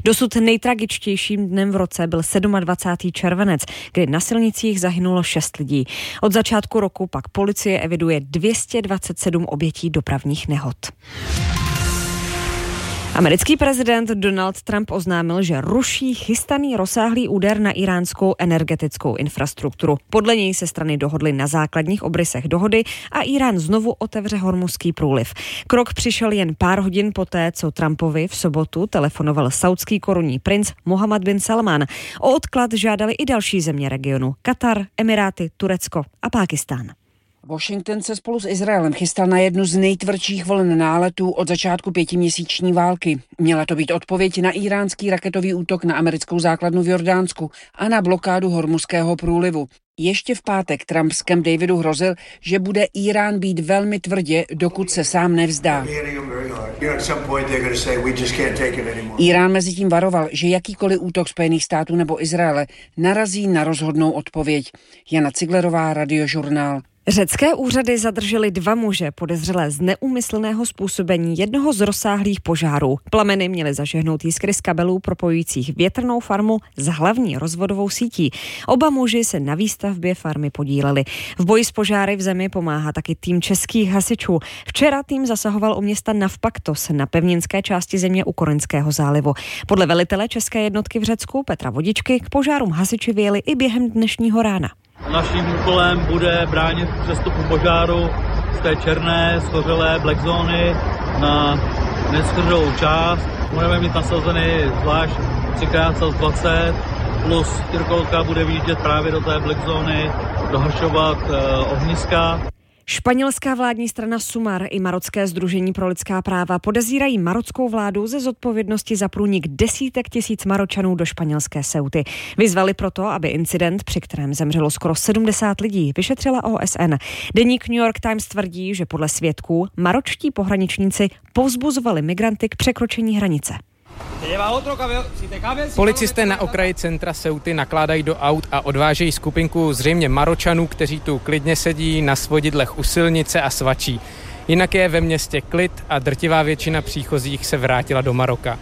Dosud nejtragičtějším dnem v roce byl 27. červenec, kdy na silnicích zahynulo 6 lidí. Od začátku roku pak policie eviduje 227 obětí dopravních nehod. Americký prezident Donald Trump oznámil, že ruší chystaný rozsáhlý úder na iránskou energetickou infrastrukturu. Podle něj se strany dohodly na základních obrysech dohody a Irán znovu otevře Hormuzský průliv. Krok přišel jen pár hodin poté, co Trumpovi v sobotu telefonoval saudský korunní princ Mohammed bin Salman. O odklad žádali i další země regionu: Katar, Emiráty, Turecko a Pákistán. Washington se spolu s Izraelem chystal na jednu z nejtvrdších vln náletů od začátku 5měsíční války. Měla to být odpověď na iránský raketový útok na americkou základnu v Jordánsku a na blokádu Hormuzského průlivu. Ještě v pátek Trump s Camp Davidu hrozil, že bude Irán bít velmi tvrdě, dokud se sám nevzdá. Irán mezitím varoval, že jakýkoliv útok Spojených států nebo Izraele narazí na rozhodnou odpověď. Jana Ciglerová, Radiožurnál. Řecké úřady zadržely 2 muže podezřelé z neúmyslného způsobení jednoho z rozsáhlých požárů. Plameny měly zažehnout jiskry z kabelů propojujících větrnou farmu s hlavní rozvodovou sítí. Oba muži se na výstavbě farmy podíleli. V boji s požáry v zemi pomáhá taky tým českých hasičů. Včera tým zasahoval u města Navpaktos na pevninské části země u Koreňského zálivu. Podle velitele české jednotky v Řecku Petra Vodičky k požárům hasiči vyjeli i během dnešního rána. Naším úkolem bude bránit přestupu požáru z té černé, schořelé black zóny na neschořelou část. Budeme mít nasazeny zvlášť 3x20 plus tyrkolka bude vyjíždět právě do té black zóny, dohašovat ohniska. Španělská vládní strana Sumar i marocké sdružení pro lidská práva podezírají marockou vládu ze zodpovědnosti za průnik desítek tisíc Maročanů do španělské Ceuty. Vyzvali proto, aby incident, při kterém zemřelo skoro 70 lidí, vyšetřila OSN. Deník New York Times tvrdí, že podle svědků maročtí pohraničníci povzbuzovali migranty k překročení hranice. Policisté na okraji centra Ceuty nakládají do aut a odvážejí skupinku zřejmě Maročanů, kteří tu klidně sedí na svodidlech u silnice a svačí. Jinak je ve městě klid a drtivá většina příchozích se vrátila do Maroka.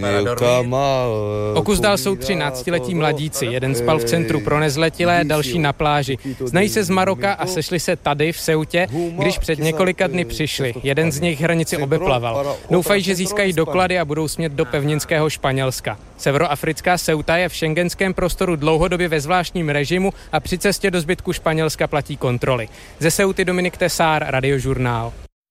O kus dál jsou 13letí mladíci, jeden spal v centru pro nezletilé, další na pláži. Znají se z Maroka a sešli se tady v Ceutě, když před několika dny přišli. Jeden z nich hranici obeplaval. Doufají, že získají doklady a budou smět do pevninského Španělska. Severoafrická Ceuta je v schengenském prostoru dlouhodobě ve zvláštním režimu a při cestě do zbytku Španělska platí kontroly. Ze Ceuty Dominik Tesár, Radiožurnál.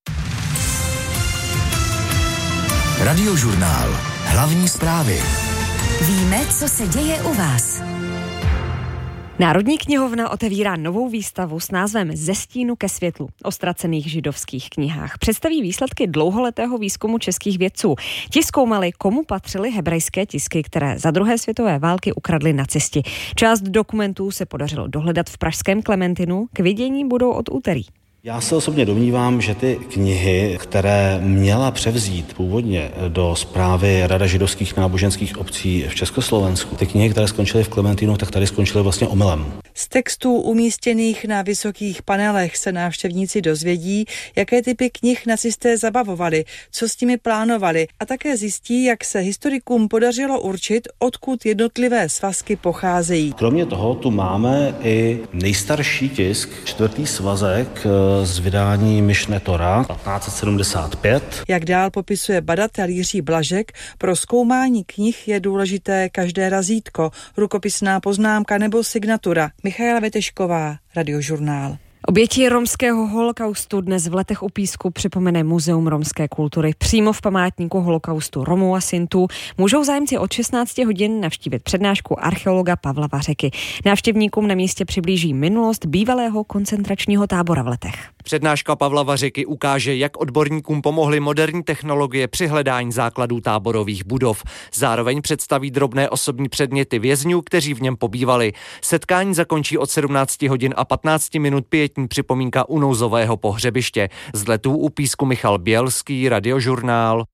Radiožurnál. Hlavní zprávy. Víme, co se děje u vás. Národní knihovna otevírá novou výstavu s názvem Ze stínu ke světlu o ztracených židovských knihách. Představí výsledky dlouholetého výzkumu českých vědců. Ti zkoumali, komu patřily hebrejské tisky, které za druhé světové války ukradli nacisti. Část dokumentů se podařilo dohledat v pražském Klementinu, k vidění budou od úterý. Já se osobně domnívám, že ty knihy, které měla převzít původně do správy Rada židovských náboženských obcí v Československu, ty knihy, které skončily v Klementínu, tak tady skončily vlastně omylem. Z textů umístěných na vysokých panelech se návštěvníci dozvědí, jaké typy knih nacisté zabavovali, co s nimi plánovali a také zjistí, jak se historikům podařilo určit, odkud jednotlivé svazky pocházejí. Kromě toho tu máme i nejstarší tisk, 4. svazek z vydání Mišne Tora 1575. Jak dál popisuje badatel Jiří Blažek, pro zkoumání knih je důležité každé razítko, rukopisná poznámka nebo signatura. Michaela Vetešková, Radiožurnál. Oběti romského holokaustu dnes v Letech u Písku připomene Muzeum romské kultury. Přímo v památníku holokaustu Romů a Sintů můžou zájemci od 16 hodin navštívit přednášku archeologa Pavla Vařeky. Návštěvníkům na místě přiblíží minulost bývalého koncentračního tábora v Letech. Přednáška Pavla Vařeky ukáže, jak odborníkům pomohly moderní technologie při hledání základů táborových budov. Zároveň představí drobné osobní předměty vězňů, kteří v něm pobývali. Setkání zakončí od 17 hodin a 15 minut pietní připomínka u nouzového pohřebiště. Z Letů u Písku Michal Bělský, Radiožurnál.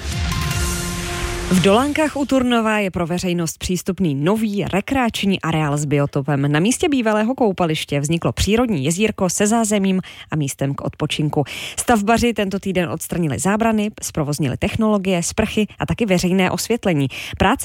V Dolánkách u Turnova je pro veřejnost přístupný nový rekreační areál s biotopem. Na místě bývalého koupaliště vzniklo přírodní jezírko se zázemím a místem k odpočinku. Stavbaři tento týden odstranili zábrany, zprovoznili technologie, sprchy a taky veřejné osvětlení. Práce